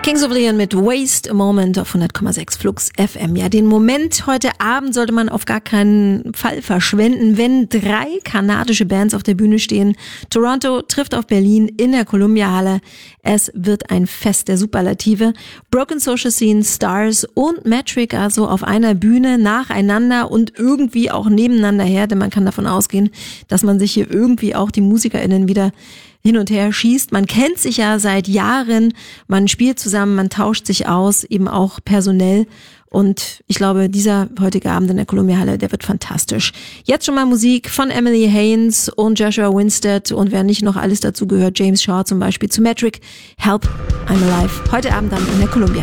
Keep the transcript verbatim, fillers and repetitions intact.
Kings of Leon mit Waste a Moment auf hundert Komma sechs Flux F M. Ja, den Moment heute Abend sollte man auf gar keinen Fall verschwenden, wenn drei kanadische Bands auf der Bühne stehen. Toronto trifft auf Berlin in der Columbia Halle. Es wird ein Fest der Superlative. Broken Social Scene, Stars und Metric also auf einer Bühne nacheinander und irgendwie auch nebeneinander her, denn man kann davon ausgehen, dass man sich hier irgendwie auch die MusikerInnen wieder hin und her schießt. Man kennt sich ja seit Jahren, man spielt zusammen, man tauscht sich aus, eben auch personell. Und ich glaube, dieser heutige Abend in der Columbia Halle, der wird fantastisch. Jetzt schon mal Musik von Emily Haynes und Joshua Winstead und wer nicht noch alles dazu gehört, James Shaw zum Beispiel zu Metric, Help, I'm Alive. Heute Abend dann in der Columbia Halle.